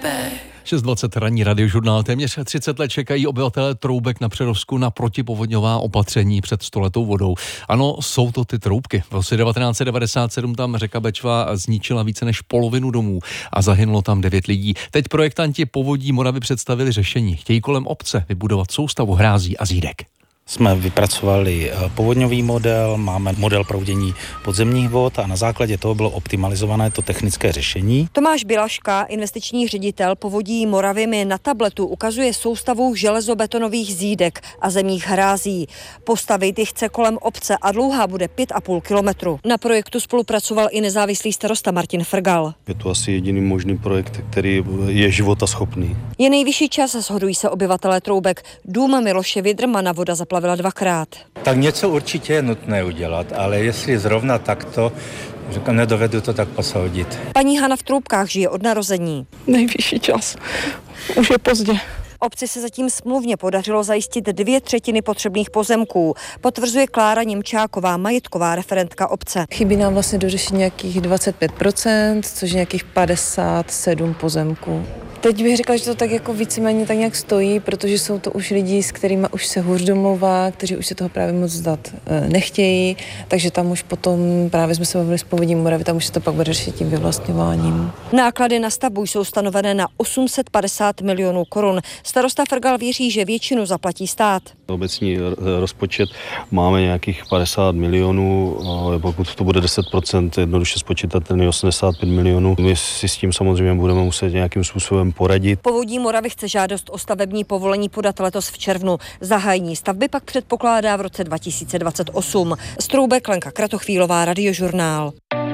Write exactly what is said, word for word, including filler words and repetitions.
šest dvacet ranní radiožurnál. Téměř třicet let čekají obyvatelé Troubek na Přerovsku na protipovodňová opatření před stoletou vodou. Ano, jsou to ty Troubky. V roce devatenáct set devadesát sedm tam řeka Bečva zničila více než polovinu domů a zahynulo tam devět lidí. Teď projektanti Povodí Moravy představili řešení. Chtějí kolem obce vybudovat soustavu hrází a zídek. Jsme vypracovali povodňový model, máme model proudění podzemních vod a na základě toho bylo optimalizované to technické řešení. Tomáš Bilaška, investiční ředitel Povodí Moravy, mi na tabletu ukazuje soustavu železobetonových zídek a zemních hrází. Postavit ji chce kolem obce a dlouhá bude pět a půl kilometru. Na projektu spolupracoval i nezávislý starosta Martin Frgal. Je to asi jediný možný projekt, který je životaschopný. Je nejvyšší čas, shodují se obyvatelé Troubek. Dům Miloše Vidrmana voda zaplavila dvakrát. Tak něco určitě je nutné udělat, ale jestli zrovna takto, nedovedu to tak posoudit. Paní Hana v Troubkách žije od narození. Nejvyšší čas. Už je pozdě. Obci se zatím smluvně podařilo zajistit dvě třetiny potřebných pozemků, potvrzuje Klára Němčáková, majetková referentka obce. Chybí nám vlastně dořešit nějakých dvacet pět procent, což je nějakých padesát sedm pozemků. Teď bych řekla, že to tak jako víceméně tak nějak stojí, protože jsou to už lidi, s kterými už se hůř domlouvá, kteří už se toho právě moc zdat nechtějí, takže tam už potom právě jsme se bavili s Povodí Moravy, tam už se to pak bude řešit tím vyvlastňováním. Náklady na stavbu jsou stanovené na osm set padesát milionů korun. Starosta Frgal věří, že většinu zaplatí stát. Obecní rozpočet máme nějakých padesát milionů, ale pokud to bude deset procent, jednoduše spočítatelný osmdesát pět milionů. My si s tím samozřejmě budeme muset nějakým způsobem poradit. Povodí Moravy chce žádost o stavební povolení podat letos v červnu. Zahájení stavby pak předpokládá v roce dva tisíce dvacet osm. Z Troubek Lenka Kratochvílová, Radiožurnál.